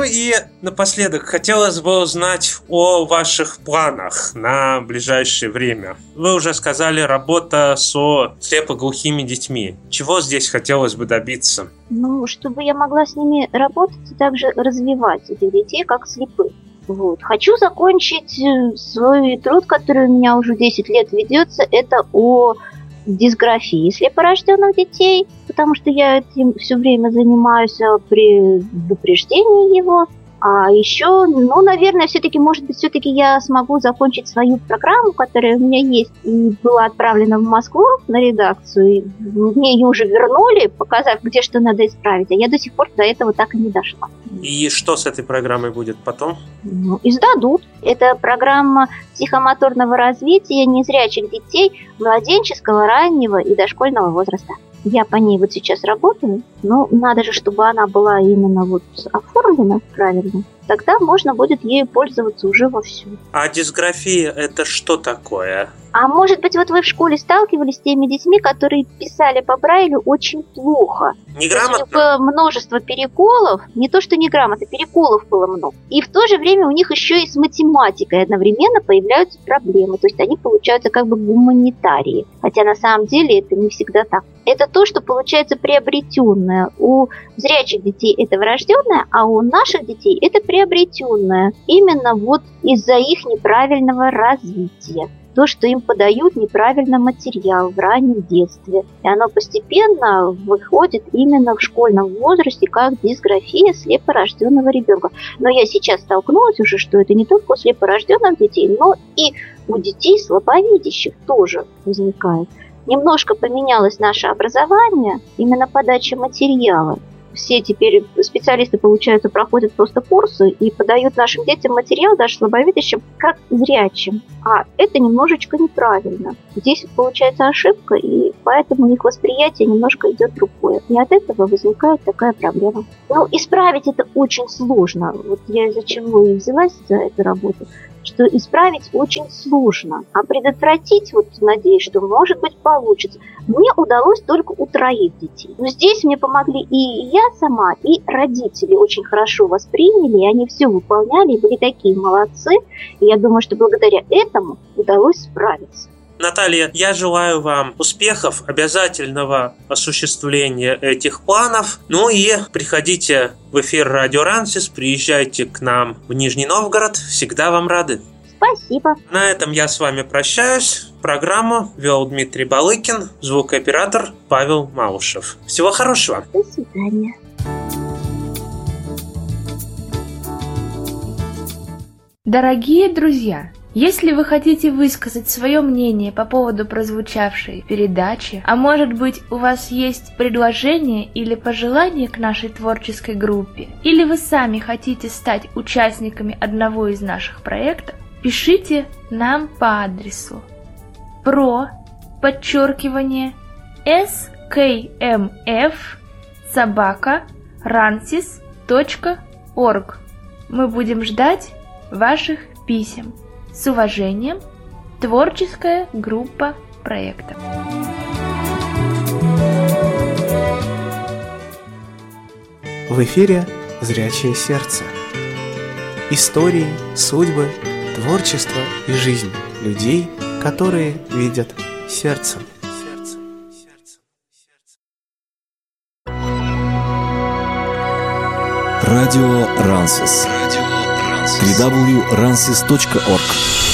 Ну и напоследок хотелось бы узнать о ваших планах на ближайшее время. Вы уже сказали, работа со слепоглухими детьми. Чего здесь хотелось бы добиться? Ну, чтобы я могла с ними работать и также развивать этих детей как слепых. Вот. Хочу закончить свой труд, который у меня уже 10 лет ведется. Это о дисграфии слепорожденных детей, потому что я этим все время занимаюсь при предупреждении его. А еще, наверное, может быть, все-таки я смогу закончить свою программу, которая у меня есть, и была отправлена в Москву на редакцию. Мне ее уже вернули, показав, где что надо исправить, а я до сих пор до этого так и не дошла. И что с этой программой будет потом? Издадут. Это программа психомоторного развития незрячих детей младенческого, раннего и дошкольного возраста. Я по ней вот сейчас работаю, но надо же, чтобы она была именно вот оформлена правильно. Тогда можно будет ею пользоваться уже вовсю. А дисграфия – это что такое? А может быть, вот вы в школе сталкивались с теми детьми, которые писали по Брайлю очень плохо? Неграмотно? Было множество переколов. Не то, что неграмотно, переколов было много. И в то же время у них еще и с математикой одновременно появляются проблемы. То есть они получаются как бы гуманитарии. Хотя на самом деле это не всегда так. Это то, что получается приобретенное. У зрячих детей это врожденное, а у наших детей это приобретенное. Именно вот из-за их неправильного развития. То, что им подают неправильно материал в раннем детстве. И оно постепенно выходит именно в школьном возрасте как дисграфия слепорожденного ребенка. Но я сейчас столкнулась уже, что это не только у слепорожденных детей, но и у детей слабовидящих тоже возникает. Немножко поменялось наше образование, именно подача материала. Все теперь специалисты, получается, проходят просто курсы и подают нашим детям материал, даже слабовидящим, как зрячим. А это немножечко неправильно. Здесь получается ошибка, и поэтому у них восприятие немножко идет другое. И от этого возникает такая проблема. Исправить это очень сложно. Вот я из-за чего и взялась за эту работу, что исправить очень сложно. А предотвратить, надеюсь, что, может быть, получится. Мне удалось только у 3 детей. Но здесь мне помогли и я сама, и родители очень хорошо восприняли, и они все выполняли, и были такие молодцы. И я думаю, что благодаря этому удалось справиться. Наталья, я желаю вам успехов, обязательного осуществления этих планов. И приходите в эфир Радио Рансис, приезжайте к нам в Нижний Новгород, всегда вам рады. Спасибо. На этом я с вами прощаюсь. Программу вел Дмитрий Балыкин, звукооператор Павел Малышев. Всего хорошего. До свидания. Дорогие друзья, если вы хотите высказать свое мнение по поводу прозвучавшей передачи, а может быть у вас есть предложение или пожелание к нашей творческой группе, или вы сами хотите стать участниками одного из наших проектов, пишите нам по адресу pro_skmf@ransis.org. Мы будем ждать ваших писем. С уважением, творческая группа проекта. В эфире «Зрячее сердце». Истории, судьбы, творчество и жизнь людей, которые видят сердцем. Радио Рансис. www.ransis.org